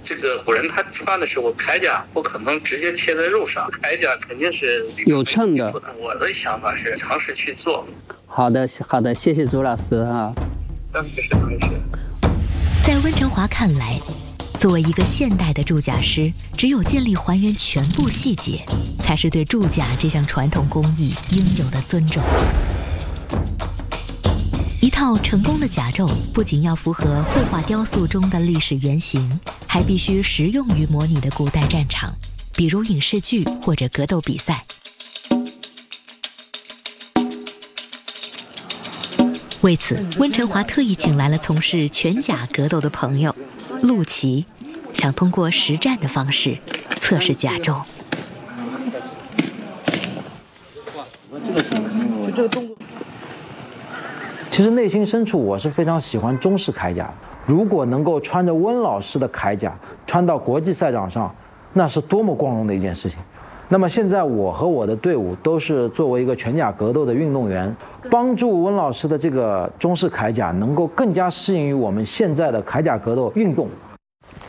这个古人他穿的时候，铠甲不可能直接贴在肉上，铠甲肯定是有衬的。 我的想法是尝试去做。 好的，谢谢朱老师啊。 没事。 在温成华看来，作为一个现代的铸甲师，只有尽力还原全部细节，才是对铸甲这项传统工艺应有的尊重。一套成功的甲胄不仅要符合绘画雕塑中的历史原型，还必须实用于模拟的古代战场，比如影视剧或者格斗比赛。为此，温成华特意请来了从事拳甲格斗的朋友陆琪，想通过实战的方式测试甲胄。 就这个动作。其实内心深处，我是非常喜欢中式铠甲的。如果能够穿着温老师的铠甲穿到国际赛场上，那是多么光荣的一件事情。那么现在我和我的队伍都是作为一个拳甲格斗的运动员，帮助温老师的这个中式铠甲能够更加适应于我们现在的铠甲格斗运动。